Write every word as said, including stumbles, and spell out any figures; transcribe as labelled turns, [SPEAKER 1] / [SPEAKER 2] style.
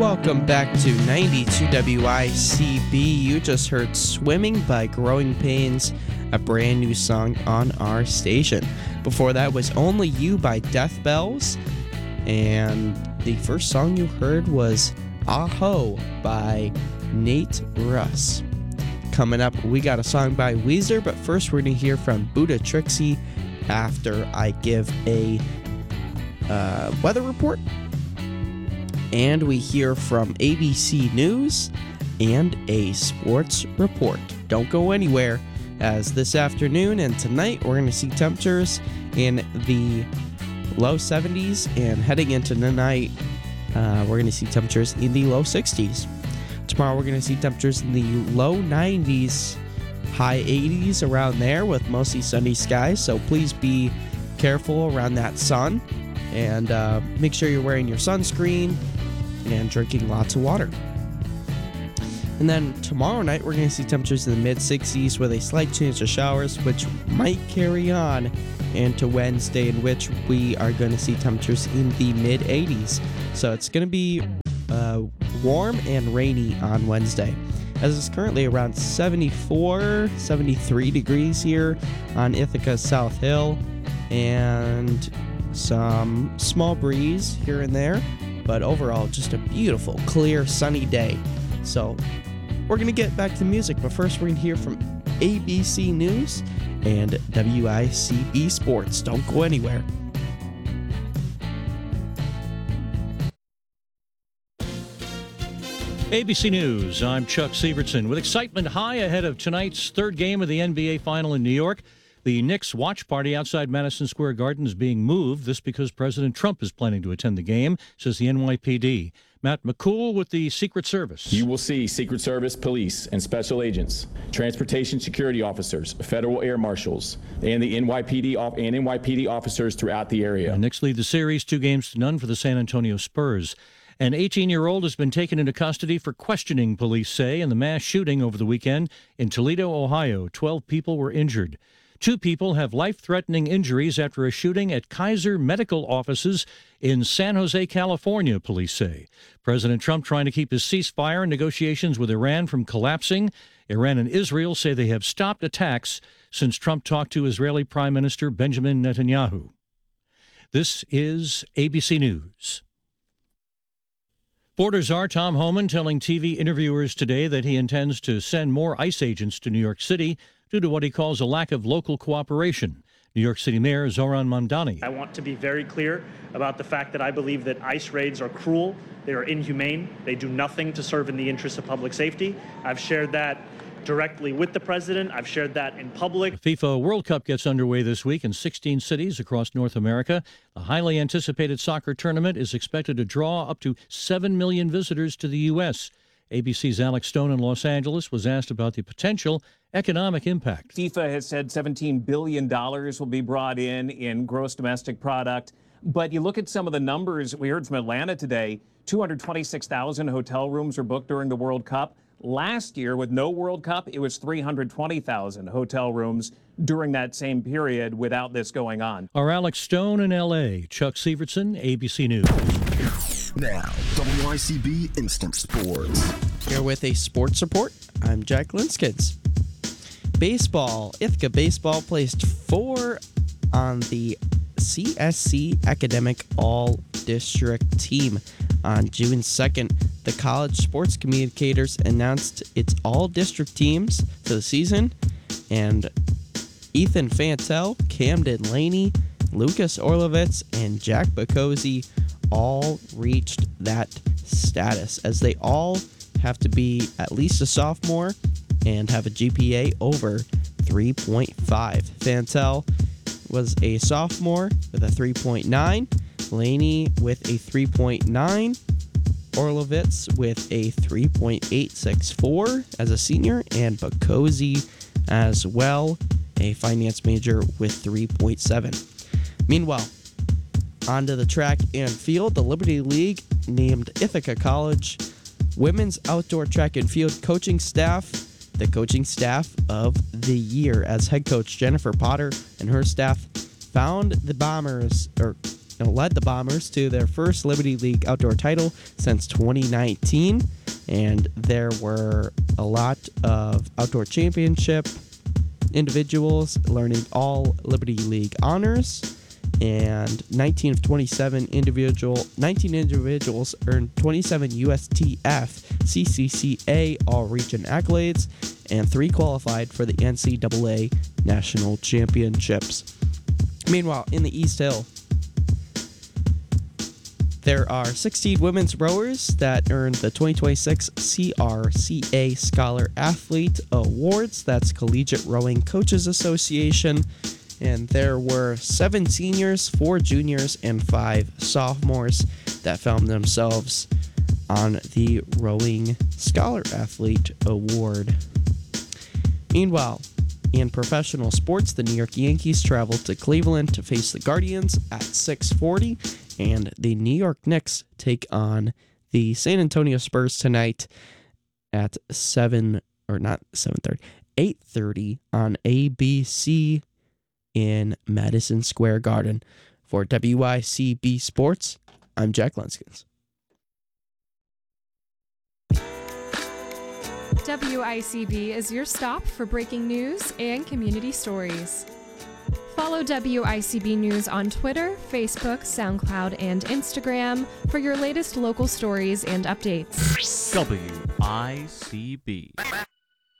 [SPEAKER 1] Welcome back to ninety-two W I C B. You just heard Swimming by Growing Pains, a brand new song on our station. Before that was Only You by Death Bells. And the first song you heard was Aho by Nate Russ. Coming up, we got a song by Weezer, but first we're going to hear from Buddha Trixie after I give a uh, weather report. And we hear from A B C News and a sports report. Don't go anywhere, as this afternoon and tonight we're going to see temperatures in the low seventies, and heading into tonight uh, we're going to see temperatures in the low sixties. Tomorrow we're going to see temperatures in the low nineties, high eighties around there with mostly sunny skies, so please be careful around that sun, and uh, make sure you're wearing your sunscreen and drinking lots of water. And then tomorrow night, we're going to see temperatures in the mid-sixties with a slight chance of showers, which might carry on into Wednesday, in which we are going to see temperatures in the mid-eighties. So it's going to be uh, warm and rainy on Wednesday, as it's currently around seventy-four, seventy-three degrees here on Ithaca South Hill, and some small breeze here and there. But overall, just a beautiful, clear, sunny day. So we're going to get back to music, but first we're going to hear from A B C News and W I C B Sports. Don't go anywhere.
[SPEAKER 2] A B C News, I'm Chuck Sievertson. With excitement high ahead of tonight's third game of the N B A Final in New York, the Knicks watch party outside Madison Square Garden is being moved. This because President Trump is planning to attend the game, says the N Y P D. Matt McCool with the Secret Service.
[SPEAKER 3] You will see Secret Service, police, and special agents, transportation security officers, federal air marshals, and the N Y P D and N Y P D officers throughout the area.
[SPEAKER 2] The Knicks lead the series two games to none for the San Antonio Spurs. An eighteen-year-old has been taken into custody for questioning, police say, in the mass shooting over the weekend in Toledo, Ohio. Twelve people were injured. Two people have life-threatening injuries after a shooting at Kaiser Medical offices in San Jose, California, police say. President Trump trying to keep his ceasefire and negotiations with Iran from collapsing. Iran and Israel say they have stopped attacks since Trump talked to Israeli Prime Minister Benjamin Netanyahu. This is A B C News. Border Czar Tom Homan telling T V interviewers today that he intends to send more ICE agents to New York City due to what he calls a lack of local cooperation. New York City Mayor Zoran Mandani.
[SPEAKER 4] I want to be very clear about the fact that I believe that ICE raids are cruel, they are inhumane, they do nothing to serve in the interest of public safety. I've shared that directly with the president. I've shared that in public.
[SPEAKER 2] The FIFA World Cup gets underway this week in sixteen cities across North America. The highly anticipated soccer tournament is expected to draw up to seven million visitors to the U S A B C's Alex Stone in Los Angeles was asked about the potential economic impact.
[SPEAKER 5] FIFA has said seventeen billion dollars will be brought in in gross domestic product. But you look at some of the numbers we heard from Atlanta today, two hundred twenty-six thousand hotel rooms were booked during the World Cup. Last year, with no World Cup, it was three hundred twenty thousand hotel rooms during that same period without this going on.
[SPEAKER 2] Our Alex Stone in L A, Chuck Sievertson, A B C News.
[SPEAKER 6] Now, W I C B Instant Sports.
[SPEAKER 1] Here with a sports report, I'm Jack Linskitz. Baseball. Ithaca Baseball placed four on the C S C Academic All-District team. On June second, the College Sports Communicators announced its all-district teams for the season, and Ethan Fantel, Camden Laney, Lucas Orlovitz, and Jack Bocosi all reached that status, as they all have to be at least a sophomore and have a G P A over three point five. Fantel was a sophomore with a three point nine, Laney with a three point nine, Orlovitz with a three point eight six four as a senior, and Bocosi as well, a finance major with three point seven. Meanwhile, onto the track and field, the Liberty League named Ithaca College Women's Outdoor Track and Field Coaching Staff the Coaching Staff of the Year, as head coach Jennifer Potter and her staff found the Bombers, or led the Bombers to their first Liberty League outdoor title since twenty nineteen, and there were a lot of outdoor championship individuals learning all Liberty League honors, and nineteen of twenty-seven individual nineteen individuals earned twenty-seven U S T F C C C A all-region accolades, and three qualified for the N C double A National Championships. Meanwhile, in the East Hill, there are sixteen women's rowers that earned the twenty twenty-six C R C A Scholar Athlete Awards. That's Collegiate Rowing Coaches Association. And there were seven seniors, four juniors, and five sophomores that found themselves on the Rowing Scholar Athlete Award. Meanwhile, in professional sports, the New York Yankees traveled to Cleveland to face the Guardians at six forty, and the New York Knicks take on the San Antonio Spurs tonight at seven, or not seven thirty, eight thirty on A B C in Madison Square Garden. For W I C B Sports, I'm Jack Lenskins.
[SPEAKER 7] W I C B is your stop for breaking news and community stories. Follow W I C B News on Twitter, Facebook, SoundCloud, and Instagram for your latest local stories and updates.
[SPEAKER 8] W I C B.